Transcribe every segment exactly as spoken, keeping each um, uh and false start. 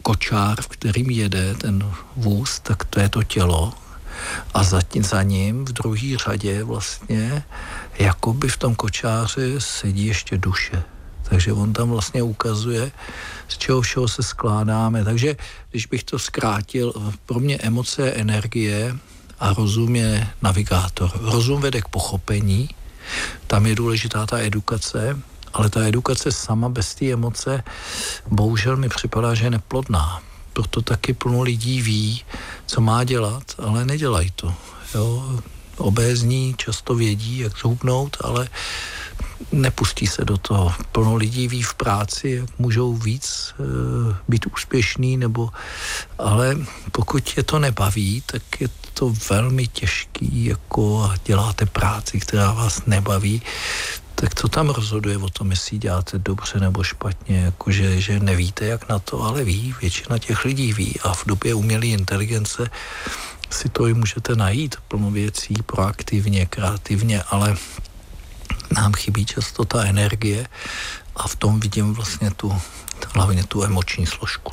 kočár, v kterým jede ten vůz, tak to je to tělo. A za, za ním v druhé řadě vlastně jakoby v tom kočáři sedí ještě duše. Takže on tam vlastně ukazuje, z čeho všeho se skládáme. Takže když bych to zkrátil, pro mě emoce je energie a rozum je navigátor. Rozum vede k pochopení, tam je důležitá ta edukace, ale ta edukace sama bez té emoce bohužel mi připadá, že je neplodná. Proto taky plno lidí ví, co má dělat, ale nedělají to. Jo? Obézní často vědí, jak zhubnout, ale nepustí se do toho. Plno lidí ví v práci, jak můžou víc e, být úspěšný, nebo, ale pokud je to nebaví, tak je to velmi těžký, jako děláte práci, která vás nebaví, tak to tam rozhoduje o tom, jestli děláte dobře nebo špatně, jakože že nevíte, jak na to, ale ví, většina těch lidí ví a v době umělé inteligence si to i můžete najít plno věcí proaktivně, kreativně, ale nám chybí často ta energie a v tom vidím vlastně tu, hlavně tu emoční složku.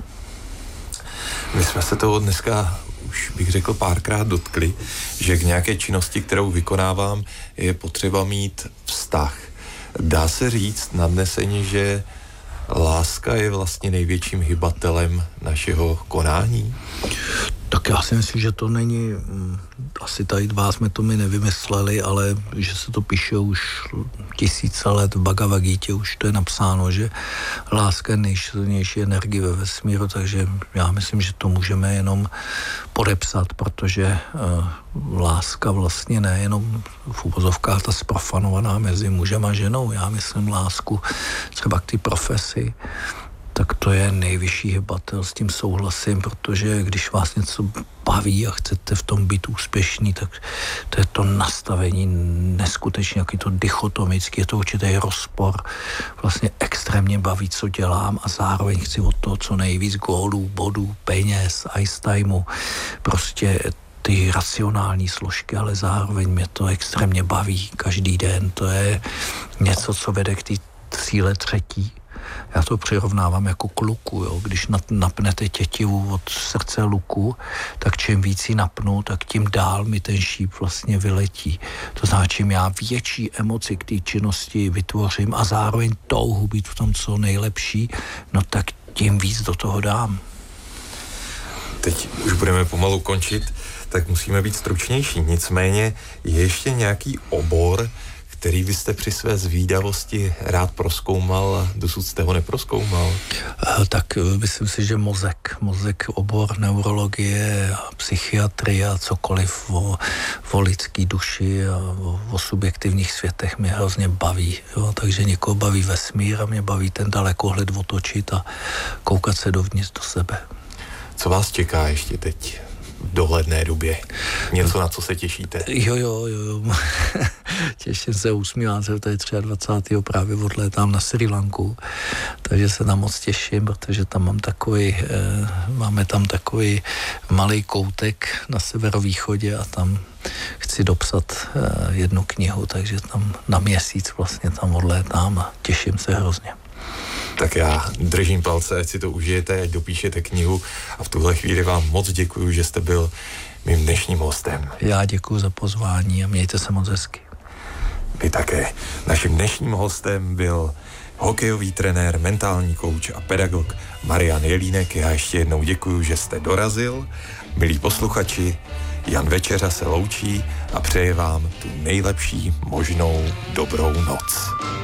My jsme se toho dneska už bych řekl párkrát dotkli, že k nějaké činnosti, kterou vykonávám, je potřeba mít vztah. Dá se říct nadneseně, že láska je vlastně největším hybatelem našeho konání? Tak já si myslím, že to není, asi tady dva jsme to my nevymysleli, ale že se to píše už tisíce let v Bhagavad Gítě, už to je napsáno, že láska je nejsilnější energie ve vesmíru, takže já myslím, že to můžeme jenom podepsat, protože uh, láska vlastně nejenom v uvozovkách ta sprofanovaná mezi mužem a ženou, já myslím lásku třeba k té profesi, tak to je nejvyšší hybatel, s tím souhlasím, protože když vás něco baví a chcete v tom být úspěšný, tak to je to nastavení neskutečně, jaký to dichotomický, je to určitý rozpor. Vlastně extrémně baví, co dělám a zároveň chci od toho co nejvíc gólů, bodů, peněz, ice timeu, prostě ty racionální složky, ale zároveň mě to extrémně baví každý den. To je něco, co vede k té síle třetí. Já to přirovnávám jako k luku, jo. Když napnete tětivu od srdce luku, tak čím víc ji napnu, tak tím dál mi ten šíp vlastně vyletí. To znamená, čím já větší emoci k té činnosti vytvořím a zároveň touhu být v tom co nejlepší, no tak tím víc do toho dám. Teď už budeme pomalu končit, tak musíme být stručnější. Nicméně je ještě nějaký obor, který byste při své zvídavosti rád prozkoumal a dosud jste ho neprozkoumal? Tak myslím si, že mozek, mozek, obor neurologie, psychiatrie a cokoliv o, o lidský duši a o, o subjektivních světech mě hrozně baví. Jo? Takže někoho baví vesmír a mě baví ten dalekohled otočit a koukat se dovnitř do sebe. Co vás čeká ještě teď v dohledné době? Něco, na co se těšíte? Jo, jo, jo. Těším se, usmívám se, to je dvacátého třetího právě odlétám na Srí Lanku, takže se tam moc těším, protože tam mám takový, eh, máme tam takový malý koutek na severovýchodě a tam chci dopsat eh, jednu knihu, takže tam na měsíc vlastně tam odlétám a těším se hrozně. Tak já držím palce, ať si to užijete, ať dopíšete knihu a v tuhle chvíli vám moc děkuju, že jste byl mým dnešním hostem. Já děkuju za pozvání a mějte se moc hezky. Vy také. Naším dnešním hostem byl hokejový trenér, mentální kouč a pedagog Marian Jelínek. Já ještě jednou děkuju, že jste dorazil. Milí posluchači, Jan Večeřa se loučí a přeje vám tu nejlepší možnou dobrou noc.